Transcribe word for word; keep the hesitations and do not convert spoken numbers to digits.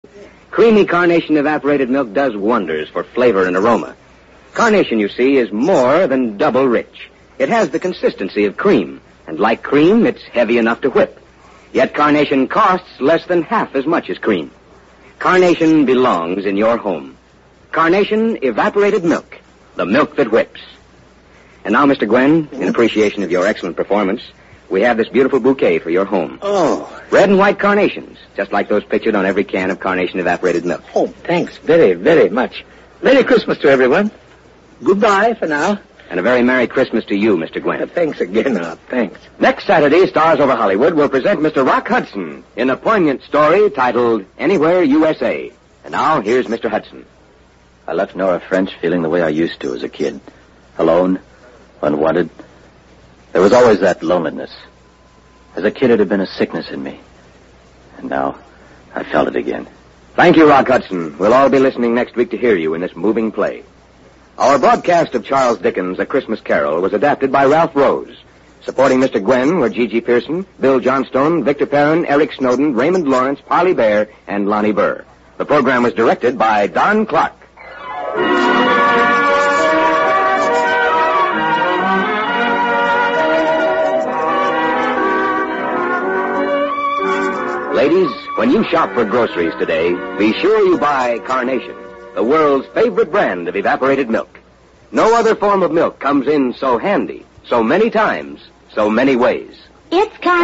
Creamy Carnation evaporated milk does wonders for flavor and aroma. Carnation, you see, is more than double rich. It has the consistency of cream, and like cream, it's heavy enough to whip. Yet Carnation costs less than half as much as cream. Carnation belongs in your home. Carnation evaporated milk, the milk that whips. And now, Mister Gwen, in appreciation of your excellent performance, we have this beautiful bouquet for your home. Oh. Red and white carnations, just like those pictured on every can of Carnation evaporated milk. Oh, thanks very, very much. Merry Christmas to everyone. Goodbye for now. And a very Merry Christmas to you, Mister Gwen. Uh, thanks again, Art. Thanks. Next Saturday, Stars Over Hollywood will present Mister Rock Hudson in a poignant story titled Anywhere U S A. And now, here's Mister Hudson. I left Nora French feeling the way I used to as a kid. Alone, unwanted. There was always that loneliness. As a kid, it had been a sickness in me. And now, I felt it again. Thank you, Rock Hudson. We'll all be listening next week to hear you in this moving play. Our broadcast of Charles Dickens' A Christmas Carol was adapted by Ralph Rose. Supporting Mister Gwen were Gigi Pearson, Bill Johnstone, Victor Perrin, Eric Snowden, Raymond Lawrence, Polly Bear, and Lonnie Burr. The program was directed by Don Clark. Ladies, when you shop for groceries today, be sure you buy Carnation, the world's favorite brand of evaporated milk. No other form of milk comes in so handy, so many times, so many ways. It's Carnation.